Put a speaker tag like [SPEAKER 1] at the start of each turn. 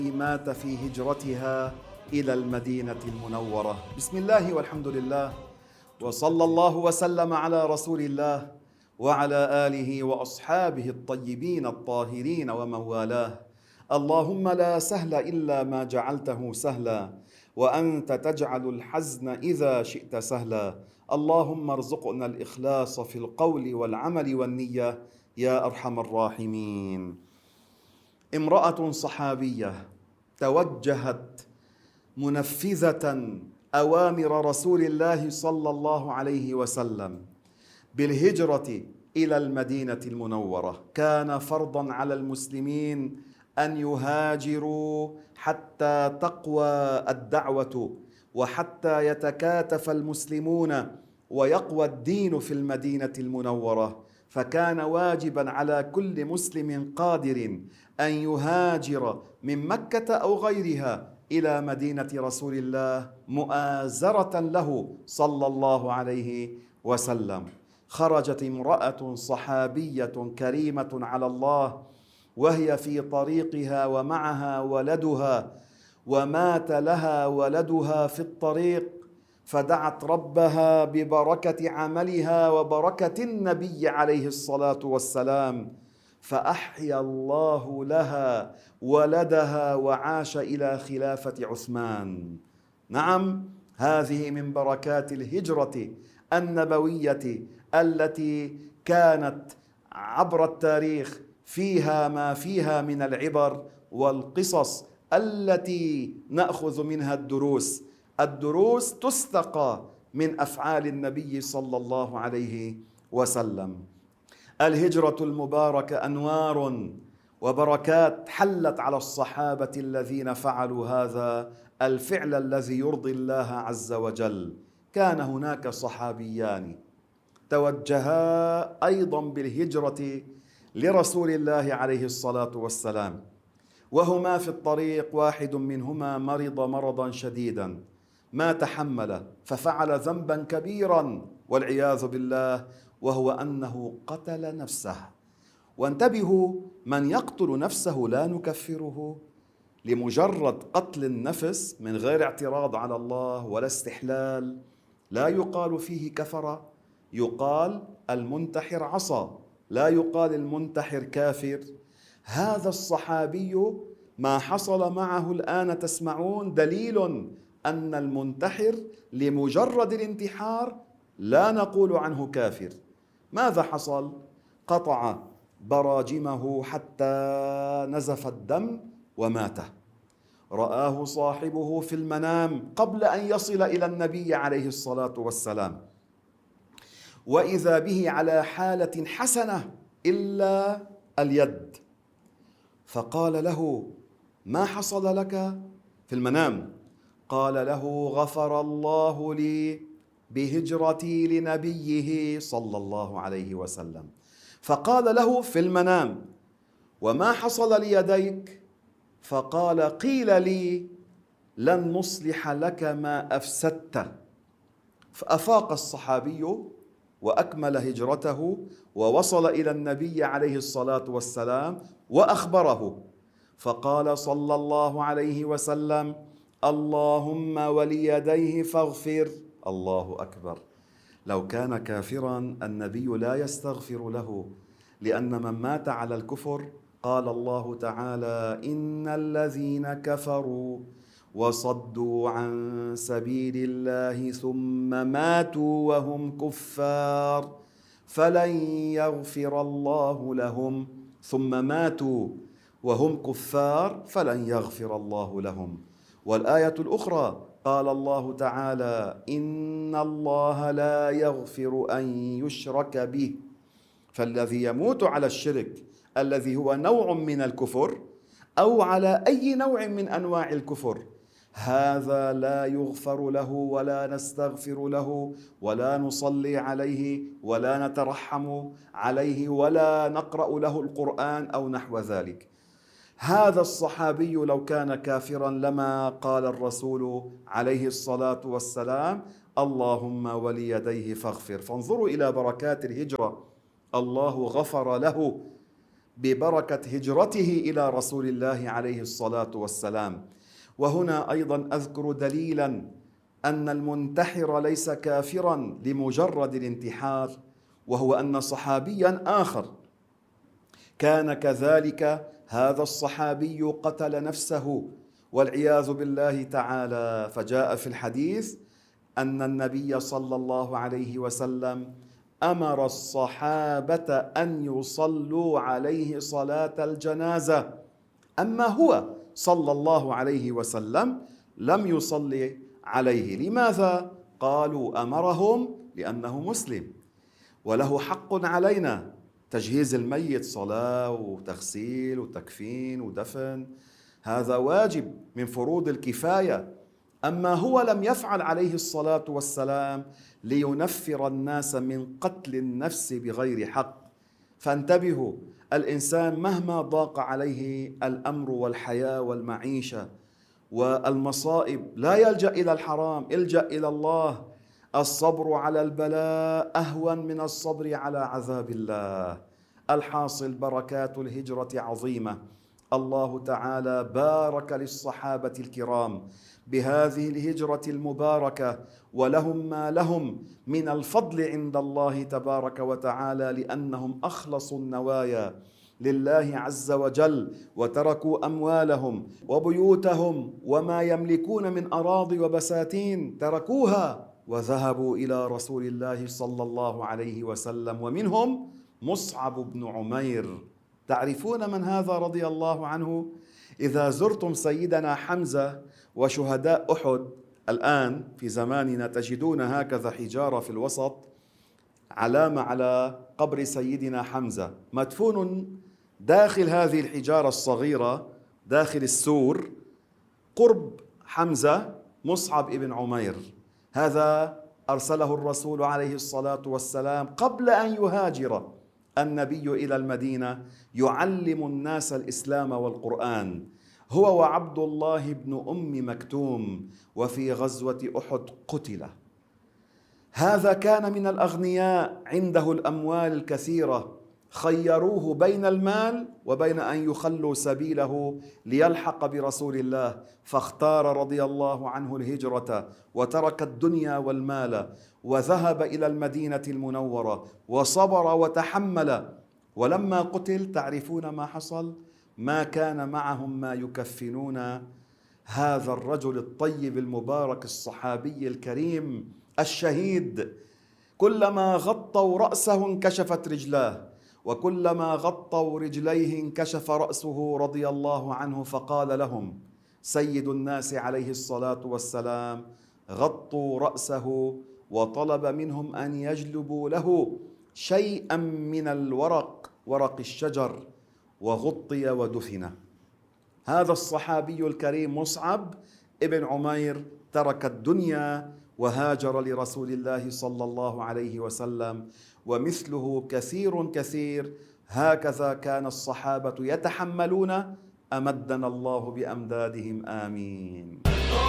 [SPEAKER 1] مات في هجرتها إلى المدينة المنورة. بسم الله والحمد لله، وصلى الله وسلم على رسول الله وعلى آله وأصحابه الطيبين الطاهرين ومن والاه. اللهم لا سهل إلا ما جعلته سهلا، وأنت تجعل الحزن إذا شئت سهلا. اللهم ارزقنا الإخلاص في القول والعمل والنية يا أرحم الراحمين. امرأة صحابية توجهت منفذة أوامر رسول الله صلى الله عليه وسلم بالهجرة إلى المدينة المنورة. كان فرضا على المسلمين أن يهاجروا حتى تقوى الدعوة، وحتى يتكاتف المسلمون ويقوى الدين في المدينة المنورة. فكان واجبا على كل مسلم قادر أن يهاجر من مكة أو غيرها إلى مدينة رسول الله مؤازرة له صلى الله عليه وسلم. خرجت امرأة صحابية كريمة على الله وهي في طريقها ومعها ولدها، ومات لها ولدها في الطريق، فدعت ربها ببركة عملها وبركة النبي عليه الصلاة والسلام، فأحيا الله لها ولدها وعاش إلى خلافة عثمان. نعم، هذه من بركات الهجرة النبوية التي كانت عبر التاريخ فيها ما فيها من العبر والقصص التي نأخذ منها الدروس تستقى من أفعال النبي صلى الله عليه وسلم. الهجرة المباركة أنوار وبركات حلت على الصحابة الذين فعلوا هذا الفعل الذي يرضي الله عز وجل. كان هناك صحابيان توجها أيضا بالهجرة لرسول الله عليه الصلاة والسلام، وهما في الطريق واحد منهما مرض مرضا شديدا ما تحمل ففعل ذنبا كبيرا والعياذ بالله، وهو أنه قتل نفسه. وانتبهوا، من يقتل نفسه لا نكفره لمجرد قتل النفس من غير اعتراض على الله ولا استحلال، لا يقال فيه كفر، يقال المنتحر عصى، لا يقال المنتحر كافر. هذا الصحابي ما حصل معه الآن تسمعون دليل أن المنتحر لمجرد الانتحار لا نقول عنه كافر. ماذا حصل؟ قطع براجمه حتى نزف الدم ومات. رآه صاحبه في المنام قبل أن يصل إلى النبي عليه الصلاة والسلام، وإذا به على حالة حسنة إلا اليد، فقال له: ما حصل لك في المنام؟ قال له: غفر الله لي بهجرتي لنبيه صلى الله عليه وسلم. فقال له في المنام: وما حصل ليديك؟ فقال: قيل لي لن نصلح لك ما أفسدت. فأفاق الصحابي وأكمل هجرته ووصل إلى النبي عليه الصلاة والسلام وأخبره، فقال صلى الله عليه وسلم: اللهم وليديه فاغفر. الله أكبر. لو كان كافرا النبي لا يستغفر له، لأن من مات على الكفر قال الله تعالى: إن الذين كفروا وصدوا عن سبيل الله ثم ماتوا وهم كفار فلن يغفر الله لهم. ثم ماتوا وهم كفار فلن يغفر الله لهم. والآية الأخرى قال الله تعالى: إن الله لا يغفر أن يشرك به. فالذي يموت على الشرك الذي هو نوع من الكفر أو على أي نوع من أنواع الكفر، هذا لا يغفر له ولا نستغفر له ولا نصلي عليه ولا نترحم عليه ولا نقرأ له القرآن أو نحو ذلك. هذا الصحابي لو كان كافرا لما قال الرسول عليه الصلاة والسلام: اللهم وليديه فاغفر. فانظروا إلى بركات الهجرة، الله غفر له ببركة هجرته إلى رسول الله عليه الصلاة والسلام. وهنا أيضا أذكر دليلا أن المنتحر ليس كافرا لمجرد الانتحار، وهو أن صحابيا آخر كان كذلك. هذا الصحابي قتل نفسه والعياذ بالله تعالى، فجاء في الحديث أن النبي صلى الله عليه وسلم أمر الصحابة أن يصلوا عليه صلاة الجنازة، أما هو صلى الله عليه وسلم لم يصلي عليه. لماذا؟ قالوا أمرهم لأنه مسلم وله حق علينا، تجهيز الميت صلاة وتغسيل وتكفين ودفن، هذا واجب من فروض الكفاية. أما هو لم يفعل عليه الصلاة والسلام لينفر الناس من قتل النفس بغير حق. فانتبهوا، الإنسان مهما ضاق عليه الأمر والحياة والمعيشة والمصائب لا يلجأ إلى الحرام، الجأ إلى الله. الصبر على البلاء أهون من الصبر على عذاب الله. الحاصل بركات الهجرة عظيمة. الله تعالى بارك للصحابة الكرام بهذه الهجرة المباركة، ولهم ما لهم من الفضل عند الله تبارك وتعالى، لأنهم أخلصوا النوايا لله عز وجل، وتركوا أموالهم وبيوتهم وما يملكون من أراضي وبساتين تركوها وذهبوا إلى رسول الله صلى الله عليه وسلم. ومنهم مصعب بن عمير. تعرفون من هذا رضي الله عنه؟ إذا زرتم سيدنا حمزة وشهداء أحد الآن في زماننا تجدون هكذا حجارة في الوسط، علامة على قبر سيدنا حمزة، مدفون داخل هذه الحجارة الصغيرة داخل السور قرب حمزة مصعب ابن عمير. هذا أرسله الرسول عليه الصلاة والسلام قبل أن يهاجر النبي إلى المدينة يعلم الناس الإسلام والقرآن، هو وعبد الله بن أم مكتوم، وفي غزوة أحد قتل. هذا كان من الأغنياء عنده الأموال الكثيرة، خيروه بين المال وبين أن يخلوا سبيله ليلحق برسول الله، فاختار رضي الله عنه الهجرة وترك الدنيا والمال وذهب إلى المدينة المنورة وصبر وتحمل. ولما قتل تعرفون ما حصل؟ ما كان معهم ما يكفنون هذا الرجل الطيب المبارك الصحابي الكريم الشهيد. كلما غطوا رأسه انكشفت رجلاه، وكلما غطوا رجليه انكشف رأسه رضي الله عنه، فقال لهم سيد الناس عليه الصلاة والسلام غطوا رأسه، وطلب منهم أن يجلبوا له شيئا من الورق، ورق الشجر، وغطي ودفن. هذا الصحابي الكريم مصعب ابن عمير ترك الدنيا وهاجر لرسول الله صلى الله عليه وسلم، ومثله كثير كثير. هكذا كان الصحابة يتحملون، أمدنا الله بأمدادهم آمين.